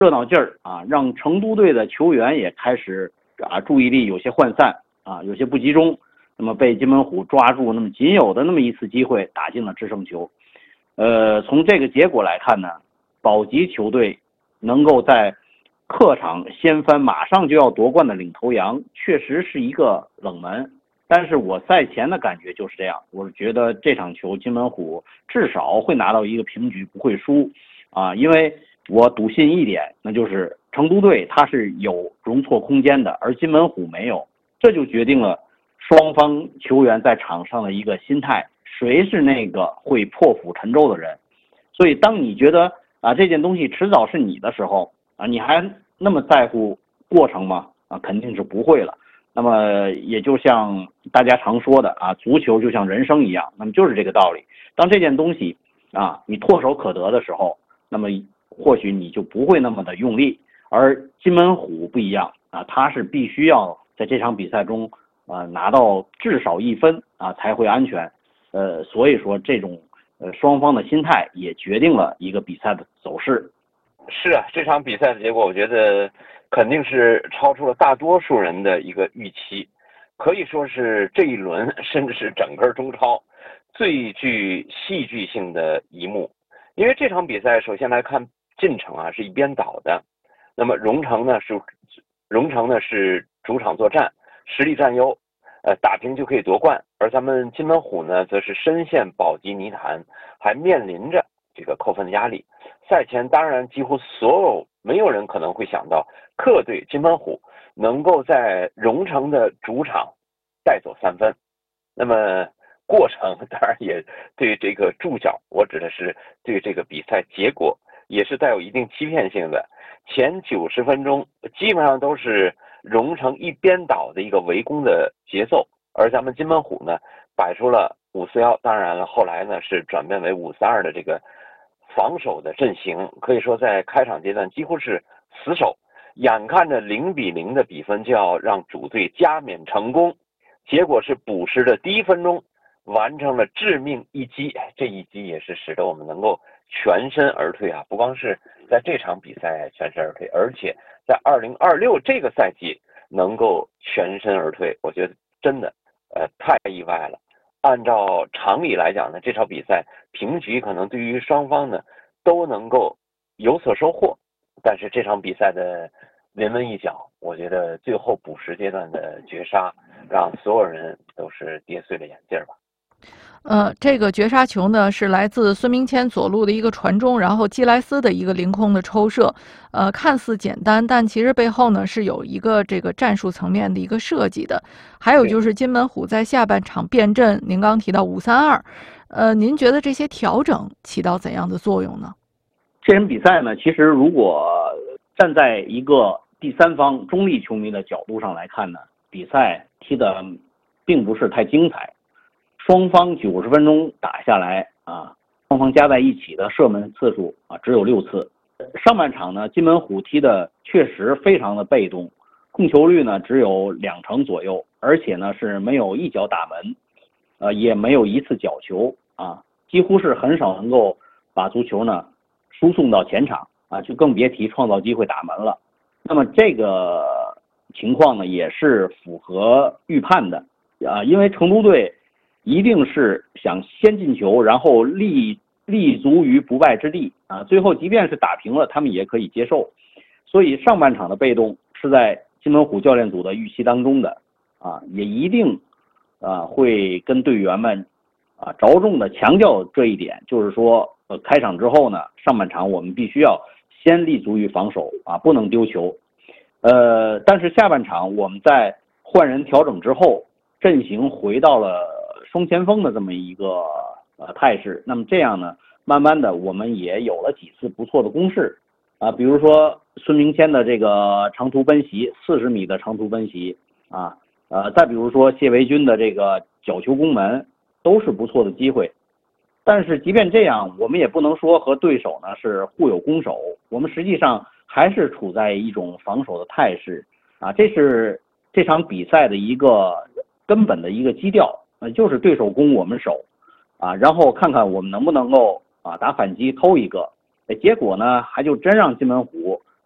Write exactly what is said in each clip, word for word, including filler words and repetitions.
热闹劲儿啊，让成都队的球员也开始啊注意力有些涣散啊，有些不集中，那么被金门虎抓住，那么仅有的那么一次机会打进了制胜球。呃，从这个结果来看呢，保级球队能够在客场掀翻马上就要夺冠的领头羊，确实是一个冷门。但是我赛前的感觉就是这样，我是觉得这场球金门虎至少会拿到一个平局，不会输啊，因为我笃信一点，那就是成都队它是有容错空间的，而金门虎没有，这就决定了双方球员在场上的一个心态，谁是那个会破釜沉舟的人。所以当你觉得啊这件东西迟早是你的时候啊，你还那么在乎过程吗？啊，肯定是不会了。那么也就像大家常说的啊，足球就像人生一样，那么就是这个道理。当这件东西啊你唾手可得的时候，那么或许你就不会那么的用力。而金门虎不一样啊，他是必须要在这场比赛中啊拿到至少一分啊才会安全。呃，所以说这种呃双方的心态也决定了一个比赛的走势。 是啊，这场比赛的结果，我觉得肯定是超出了大多数人的一个预期，可以说是这一轮甚至是整个中超最具戏剧性的一幕。因为这场比赛首先来看进程啊是一边倒的，那么荣城呢是荣城呢是主场作战，实力占优，呃打平就可以夺冠，而咱们金门虎呢则是深陷保级泥潭，还面临着这个扣分的压力。赛前当然几乎所有没有人可能会想到客队金门虎能够在荣城的主场带走三分，那么过程当然也对这个注脚，我指的是对这个比赛结果也是带有一定欺骗性的。前九十分钟基本上都是荣城一边倒的一个围攻的节奏，而咱们金门虎呢摆出了五四一，当然了后来呢是转变为五四二的这个防守的阵型，可以说在开场阶段几乎是死守，眼看着零比零的比分就要让主队加冕成功，结果是补时的第一分钟完成了致命一击，这一击也是使得我们能够全身而退啊！不光是在这场比赛全身而退，而且在二零二六这个赛季能够全身而退，我觉得真的呃太意外了。按照常理来讲呢，这场比赛平局可能对于双方呢都能够有所收获，但是这场比赛的临门一脚，我觉得最后补时阶段的绝杀让所有人都是跌碎了眼镜吧。 呃，这个绝杀球呢是来自孙明谦左路的一个传中，然后基莱斯的一个凌空的抽射。呃，看似简单，但其实背后呢是有一个这个战术层面的一个设计的。还有就是金门虎在下半场变阵，您刚提到五三二，呃，您觉得这些调整起到怎样的作用呢？ 这场比赛呢，其实如果站在一个第三方中立球迷的角度上来看呢，比赛踢得并不是太精彩。双方九十分钟打下来啊，双方加在一起的射门次数啊只有六次。上半场呢，金门虎踢的确实非常的被动，控球率呢只有两成左右，而且呢是没有一脚打门，呃也没有一次角球啊，几乎是很少能够把足球呢输送到前场啊，就更别提创造机会打门了。那么这个情况呢也是符合预判的啊，因为成都队一定是想先进球，然后立立足于不败之地啊！最后即便是打平了，他们也可以接受。所以上半场的被动是在金门虎教练组的预期当中的啊，也一定啊会跟队员们啊着重的强调这一点，就是说呃开场之后呢，上半场我们必须要先立足于防守啊，不能丢球。呃，但是下半场我们在换人调整之后，阵型回到了双前锋的这么一个呃态势，那么这样呢，慢慢的我们也有了几次不错的攻势啊，比如说孙明谦的这个长途奔袭，四十米的长途奔袭啊，呃，再比如说谢维军的这个角球攻门，都是不错的机会。但是即便这样，我们也不能说和对手呢是互有攻守，我们实际上还是处在一种防守的态势啊，这是这场比赛的一个根本的一个基调，呃，就是对手攻我们守，啊，然后看看我们能不能够啊打反击偷一个，结果呢还就真让金门虎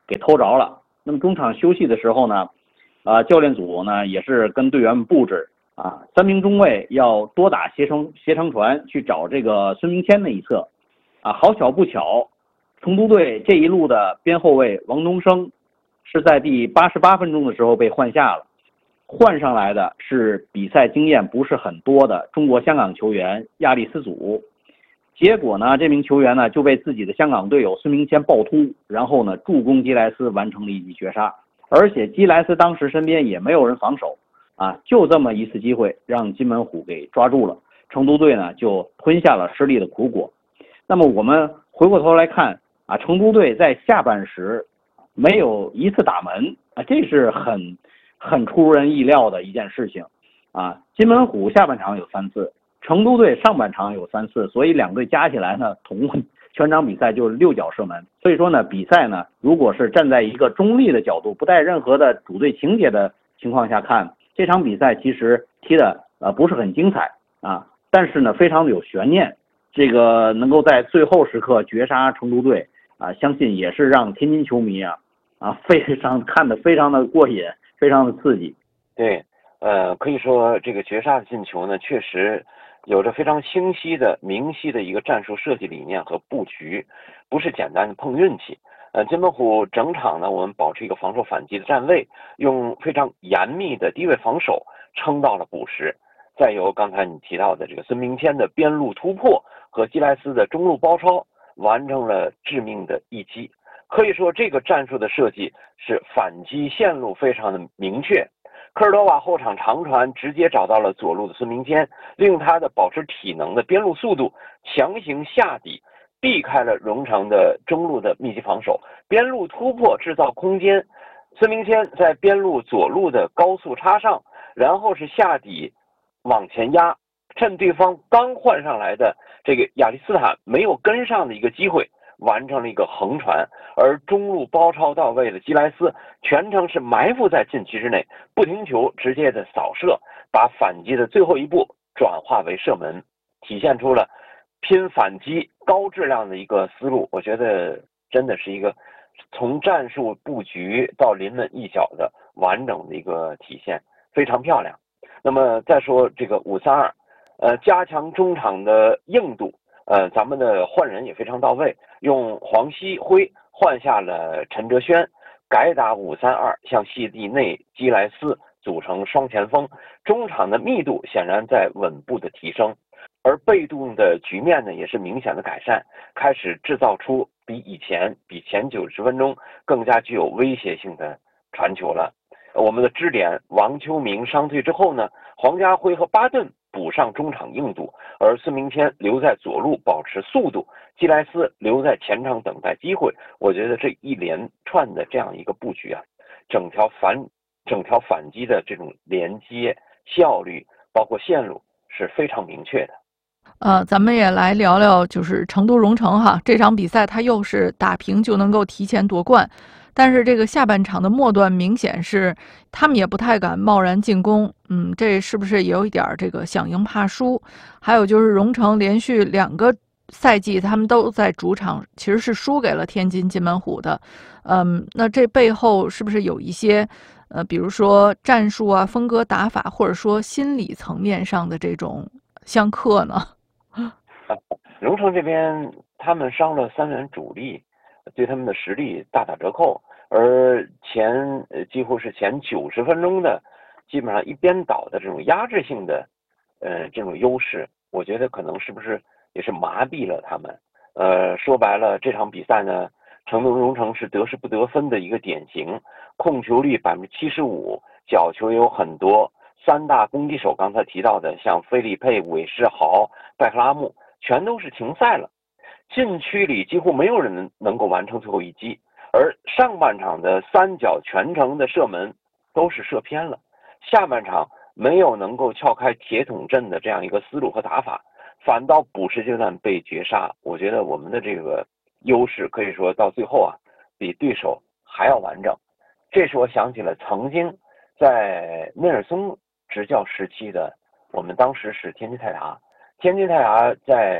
给偷着了。那么中场休息的时候呢，啊、教练组呢也是跟队员们布置啊，三名中卫要多打斜长斜长传去找这个孙明谦那一侧，啊，好巧不巧，成都队这一路的边后卫王东升是在第八十八分钟的时候被换下了，换上来的是比赛经验不是很多的中国香港球员亚历斯祖。结果呢，这名球员呢就被自己的香港队友孙明谦暴突，然后呢助攻基莱斯完成了一记绝杀，而且基莱斯当时身边也没有人防守啊，就这么一次机会让金门虎给抓住了，成都队呢就吞下了失利的苦果。那么我们回过头来看啊，成都队在下半时没有一次打门啊，这是很很出人意料的一件事情啊。金门虎下半场有三次，成都队上半场有三次，所以两队加起来呢，同全场比赛就是六脚射门。所以说呢，比赛呢，如果是站在一个中立的角度，不带任何的主队情节的情况下看，这场比赛其实踢的呃不是很精彩啊，但是呢，非常的有悬念。这个能够在最后时刻绝杀成都队啊，相信也是让天津球迷啊啊非常看得非常的过瘾，非常的刺激。 对，呃，可以说这个绝杀的进球呢，确实有着非常清晰的、明晰的一个战术设计理念和布局，不是简单的碰运气。呃，金门虎整场呢，我们保持一个防守反击的站位，用非常严密的低位防守撑到了补时。再由刚才你提到的这个孙明谦的边路突破和基莱斯的中路包抄，完成了致命的一击。可以说，这个战术的设计是反击线路非常的明确。科尔多瓦后场长传直接找到了左路的孙明谦，令他的保持体能的边路速度强行下底，避开了荣成的中路的密集防守，边路突破制造空间。孙明谦在边路左路的高速插上，然后是下底往前压，趁对方刚换上来的这个亚历斯坦没有跟上的一个机会，完成了一个横传，而中路包抄到位的基莱斯全程是埋伏在禁区之内，不停球直接的扫射，把反击的最后一步转化为射门，体现出了拼反击高质量的一个思路。我觉得真的是一个从战术布局到临门一脚的完整的一个体现，非常漂亮。那么再说这个五三二，呃，加强中场的硬度，呃，咱们的换人也非常到位，用黄熙辉换下了陈哲轩，改打五三二，向系地内基莱斯组成双前锋，中场的密度显然在稳步的提升，而被动的局面呢也是明显的改善，开始制造出比以前比前九十分钟更加具有威胁性的传球了。我们的支点王秋明伤退之后呢，黄家辉和巴顿补上中场硬度，而孙明谦留在左路保持速度，基莱斯留在前场等待机会。我觉得这一连串的这样一个布局啊，整条反整条反击的这种连接效率，包括线路是非常明确的。 呃，咱们也来聊聊，就是成都荣成哈，这场比赛他又是打平就能够提前夺冠。但是这个下半场的末段明显是他们也不太敢贸然进攻，嗯，这是不是也有一点这个想赢怕输？还有就是荣成连续两个赛季他们都在主场其实是输给了天津津门虎的，嗯，那这背后是不是有一些呃，比如说战术啊、风格打法，或者说心理层面上的这种相克呢？ 荣成这边他们伤了三员主力，对他们的实力大打折扣，而前呃几乎是前九十分钟的基本上一边倒的这种压制性的呃这种优势，我觉得可能是不是也是麻痹了他们。呃说白了，这场比赛呢，成都荣成是得失不得分的一个典型，控球率百分之七十五，角球也有很多，三大攻击手刚才提到的像菲利佩、韦世豪、拜克拉木全都是停赛了，禁区里几乎没有人能够完成最后一击，而上半场的三角全程的射门都是射偏了，下半场没有能够撬开铁桶阵的这样一个思路和打法，反倒补时阶段被绝杀。我觉得我们的这个优势可以说到最后啊，比对手还要完整。这是我想起了曾经在内尔松执教时期的我们当时是天津泰达，天津泰达在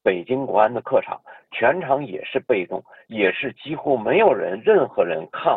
北京国安的客场，全场也是被动，也是几乎没有人任何人抗